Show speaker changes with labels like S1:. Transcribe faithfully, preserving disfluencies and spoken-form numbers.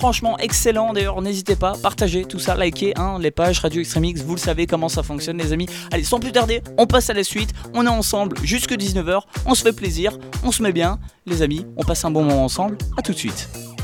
S1: franchement excellent. D'ailleurs, n'hésitez pas, partagez tout ça, likez hein, les pages Radio Extreme X, vous le savez comment ça fonctionne les amis. Allez, sans plus tarder, on passe à la suite, on est ensemble jusque dix-neuf heures, on se fait plaisir, on se met bien, les amis, on passe un bon moment ensemble, à tout de suite.